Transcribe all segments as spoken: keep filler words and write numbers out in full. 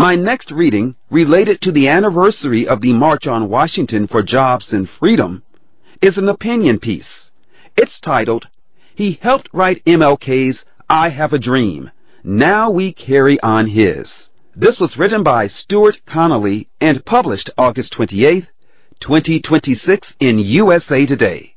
My next reading, related to the anniversary of the March on Washington for Jobs and Freedom, is an opinion piece. It's titled, "He Helped Write M L K's I Have a Dream. Now We Carry on His." This was written by Stuart Connolly and published August twenty-eighth, twenty twenty-six in U S A Today.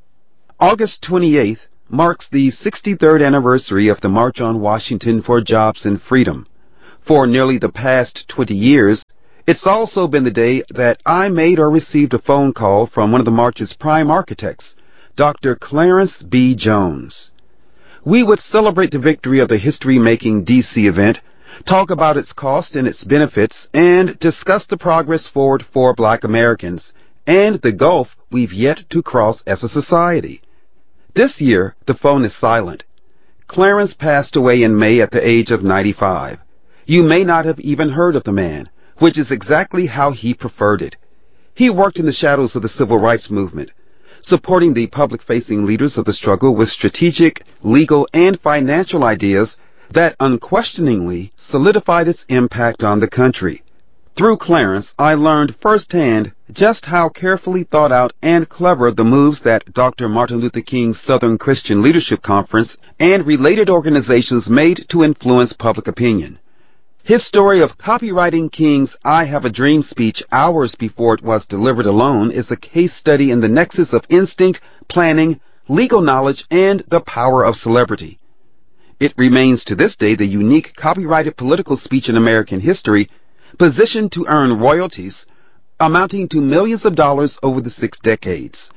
August twenty-eighth marks the sixty-third anniversary of the March on Washington for Jobs and Freedom. For nearly the past twenty years, it's also been the day that I made or received a phone call from one of the march's prime architects, Doctor Clarence B. Jones. We would celebrate the victory of the history-making D C event, talk about its cost and its benefits, and discuss the progress forward for Black Americans and the gulf we've yet to cross as a society. This year, the phone is silent. Clarence passed away in May at the age of ninety-five. You may not have even heard of the man, which is exactly how he preferred it. He worked in the shadows of the civil rights movement, supporting the public-facing leaders of the struggle with strategic, legal, and financial ideas that unquestioningly solidified its impact on the country. Through Clarence, I learned firsthand just how carefully thought out and clever the moves that Doctor Martin Luther King's Southern Christian Leadership Conference and related organizations made to influence public opinion. His story of copywriting King's I Have a Dream speech hours before it was delivered alone is a case study in the nexus of instinct, planning, legal knowledge, and the power of celebrity. It remains to this day the unique copyrighted political speech in American history, positioned to earn royalties amounting to millions of dollars over the six decades.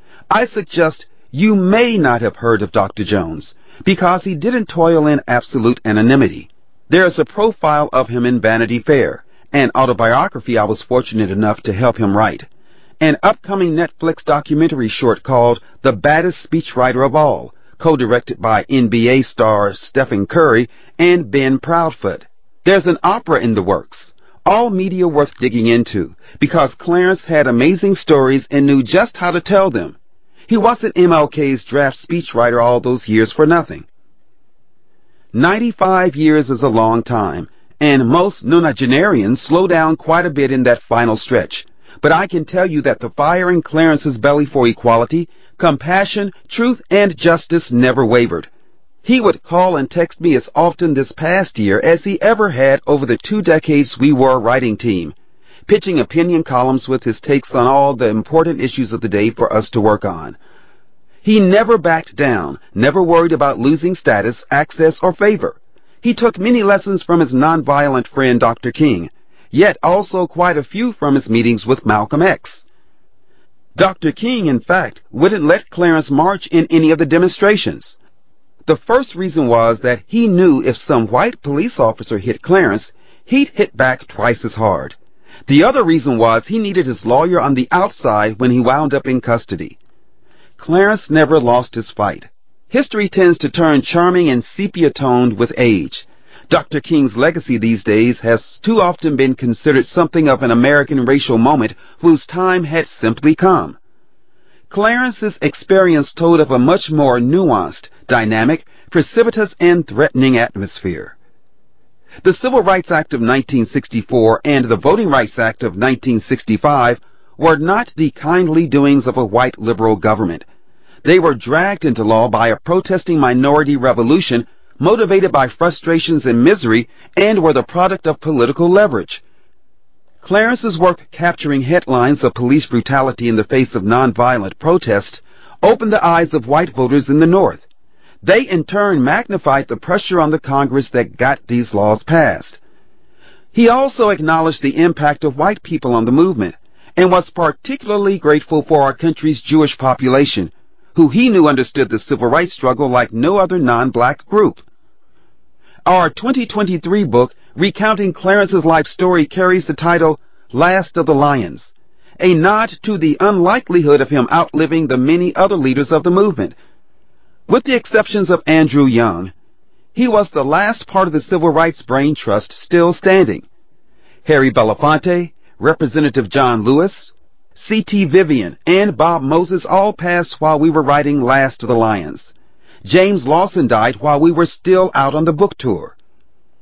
I suggest you may not have heard of Doctor Jones because he didn't toil in absolute anonymity. There is a profile of him in Vanity Fair, an autobiography I was fortunate enough to help him write, an upcoming Netflix documentary short called The Baddest Speechwriter of All, co-directed by N B A star Stephen Curry and Ben Proudfoot. There's an opera in the works, all media worth digging into, because Clarence had amazing stories and knew just how to tell them. He wasn't M L K's draft speechwriter all those years for nothing. ninety-five years is a long time, and most nonagenarians slow down quite a bit in that final stretch. But I can tell you that the fire in Clarence's belly for equality, compassion, truth, and justice never wavered. He would call and text me as often this past year as he ever had over the two decades we were a writing team, pitching opinion columns with his takes on all the important issues of the day for us to work on. He never backed down, never worried about losing status, access, or favor. He took many lessons from his nonviolent friend Doctor King, yet also quite a few from his meetings with Malcolm X. Doctor King, in fact, wouldn't let Clarence march in any of the demonstrations. The first reason was that he knew if some white police officer hit Clarence, he'd hit back twice as hard. The other reason was he needed his lawyer on the outside when he wound up in custody. Clarence never lost his fight. History tends to turn charming and sepia-toned with age. Doctor King's legacy these days has too often been considered something of an American racial moment whose time had simply come. Clarence's experience told of a much more nuanced, dynamic, precipitous, and threatening atmosphere. The Civil Rights Act of nineteen sixty-four and the Voting Rights Act of nineteen sixty-five were not the kindly doings of a white liberal government. They were dragged into law by a protesting minority revolution motivated by frustrations and misery and were the product of political leverage. Clarence's work capturing headlines of police brutality in the face of nonviolent protest opened the eyes of white voters in the North. They in turn magnified the pressure on the Congress that got these laws passed. He also acknowledged the impact of white people on the movement, and was particularly grateful for our country's Jewish population, who he knew understood the civil rights struggle like no other non-black group. Our twenty twenty-three book, recounting Clarence's life story, carries the title Last of the Lions, a nod to the unlikelihood of him outliving the many other leaders of the movement. With the exceptions of Andrew Young, he was the last part of the Civil Rights Brain Trust still standing. Harry Belafonte, Representative John Lewis, C T Vivian, and Bob Moses all passed while we were writing Last of the Lions. James Lawson died while we were still out on the book tour.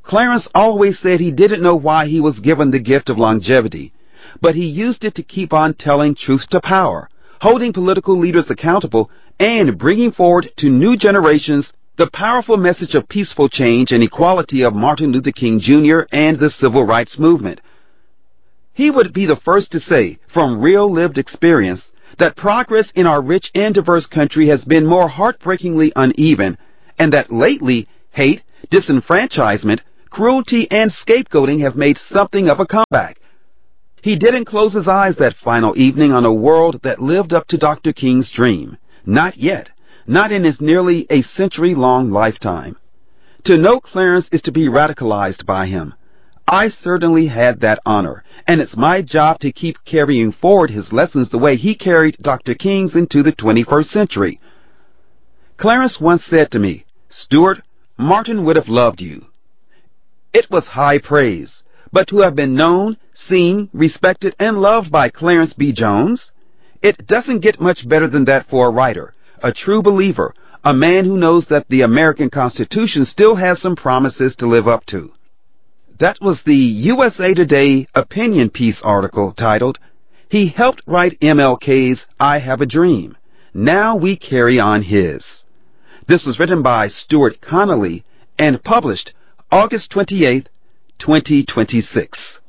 Clarence always said he didn't know why he was given the gift of longevity, but he used it to keep on telling truth to power, holding political leaders accountable, and bringing forward to new generations the powerful message of peaceful change and equality of Martin Luther King Junior and the civil rights movement. He would be the first to say, from real lived experience, that progress in our rich and diverse country has been more heartbreakingly uneven, and that lately hate, disenfranchisement, cruelty, and scapegoating have made something of a comeback. He didn't close his eyes that final evening on a world that lived up to Doctor King's dream. Not yet. Not in his nearly a century-long lifetime. To know Clarence is to be radicalized by him. I certainly had that honor, and it's my job to keep carrying forward his lessons the way he carried Doctor King's into the twenty-first century. Clarence once said to me, "Stuart, Martin would have loved you." It was high praise, but to have been known, seen, respected, and loved by Clarence B. Jones? It doesn't get much better than that for a writer, a true believer, a man who knows that the American Constitution still has some promises to live up to. That was the U S A Today opinion piece article titled, "He helped write M L K's I Have a Dream. Now we carry on his." This was written by Stuart Connolly and published August twenty-eighth, twenty twenty-six.